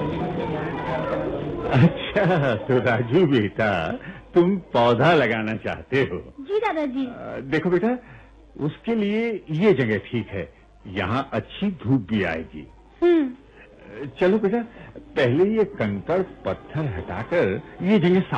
अच्छा, तो राजू बेटा, तुम पौधा लगाना चाहते हो? जी दादाजी। देखो बेटा, उसके लिए ये जगह ठीक है, यहाँ अच्छी धूप भी आएगी। चलो बेटा, पहले ये कंकड़ पत्थर हटाकर ये जगह